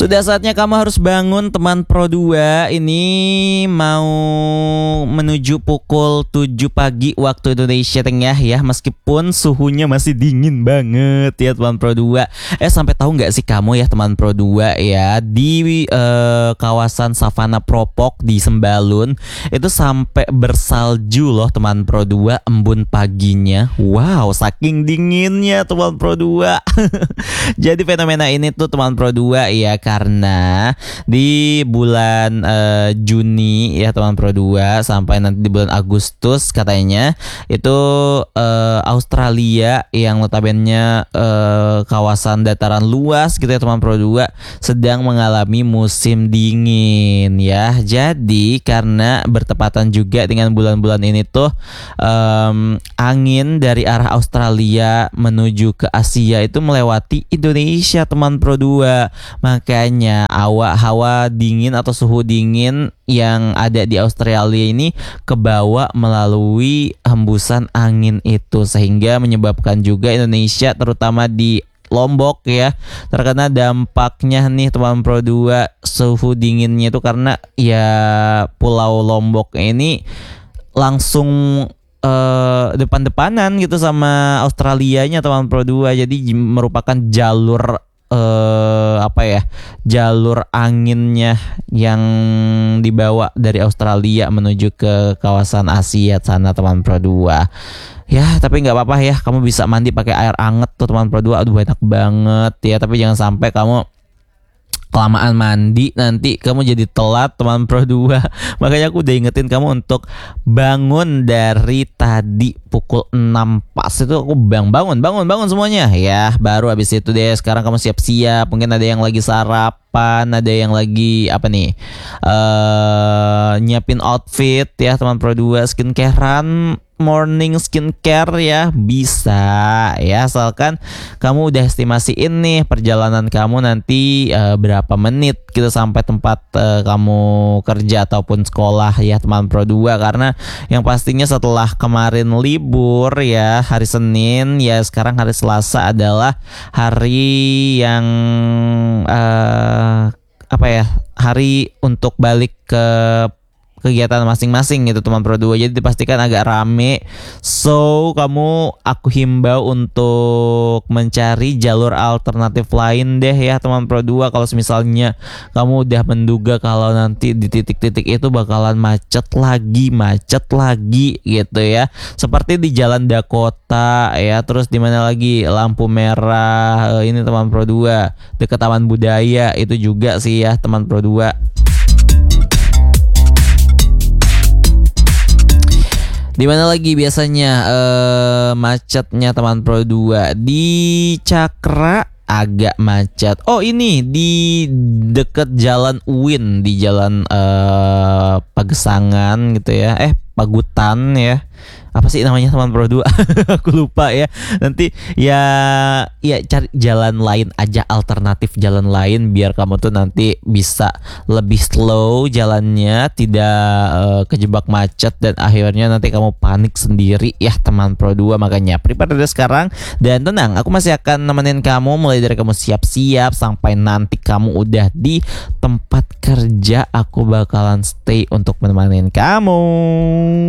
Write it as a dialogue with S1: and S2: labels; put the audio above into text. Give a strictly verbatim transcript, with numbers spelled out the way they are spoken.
S1: Sudah saatnya kamu harus bangun teman Pro dua. Ini mau menuju pukul tujuh pagi waktu Indonesia Tengah ya. Meskipun suhunya masih dingin banget ya teman Pro dua. Eh sampai tahu nggak sih kamu ya teman Pro dua ya, di eh, kawasan Savana Propok di Sembalun itu sampai bersalju loh teman Pro dua, embun paginya. Wow, saking dinginnya teman Pro dua. Jadi fenomena ini tuh teman Pro dua ya, karena di bulan uh, Juni ya teman Pro dua sampai nanti di bulan Agustus katanya itu uh, Australia yang notabene uh, kawasan dataran luas gitu ya teman Pro dua sedang mengalami musim dingin ya. Jadi karena bertepatan juga dengan bulan-bulan ini tuh um, angin dari arah Australia menuju ke Asia itu melewati Indonesia teman Pro dua. Makanya hawa hawa dingin atau suhu dingin yang ada di Australia ini kebawa melalui hembusan angin itu, sehingga menyebabkan juga Indonesia terutama di Lombok ya terkena dampaknya nih teman Pro dua, suhu dinginnya itu karena ya Pulau Lombok ini langsung Uh, depan-depanan gitu sama Australianya teman Pro dua. Jadi merupakan jalur uh, apa ya jalur anginnya yang dibawa dari Australia menuju ke kawasan Asia sana teman Pro dua. Ya tapi nggak apa-apa ya, kamu bisa mandi pakai air anget tuh teman Pro dua. Aduh enak banget ya, tapi jangan sampai kamu kelamaan mandi nanti kamu jadi telat teman Pro dua. Makanya aku udah ingetin kamu untuk bangun dari tadi pukul enam pas itu aku bang bangun bangun bangun semuanya ya. Baru habis itu deh sekarang kamu siap-siap, mungkin ada yang lagi sarapan, ada yang lagi apa nih uh, nyiapin outfit ya teman Pro dua, skincarean, morning skincare ya bisa ya, asalkan kamu udah estimasiin nih perjalanan kamu nanti uh, berapa menit gitu sampai tempat uh, kamu kerja ataupun sekolah ya teman Pro dua. Karena yang pastinya setelah kemarin libur ya hari Senin ya, sekarang hari Selasa adalah hari yang uh, apa ya hari untuk balik ke kegiatan masing-masing gitu teman Pro dua. Jadi dipastikan agak rame. So kamu aku himbau untuk mencari jalur alternatif lain deh ya teman Pro dua. Kalau misalnya kamu udah menduga kalau nanti di titik-titik itu bakalan macet lagi, macet lagi gitu ya. Seperti di Jalan Dakota ya, terus di mana lagi lampu merah ini teman Pro dua dekat Taman Budaya itu juga sih ya teman Pro dua. Di mana lagi biasanya uh, macetnya teman Pro dua? Di Cakra agak macet. Oh ini di deket Jalan Uin, di Jalan uh, Pagesangan gitu ya. Eh Pagutan ya. Apa sih namanya teman Pro dua? Aku lupa ya. Nanti ya ya cari jalan lain aja, alternatif jalan lain biar kamu tuh nanti bisa lebih slow jalannya, tidak uh, kejebak macet dan akhirnya nanti kamu panik sendiri ya teman Pro dua. Makanya prepare dari sekarang dan tenang, aku masih akan nemenin kamu mulai dari kamu siap-siap sampai nanti kamu udah di tempat kerja. Aku bakalan stay untuk menemani kamu.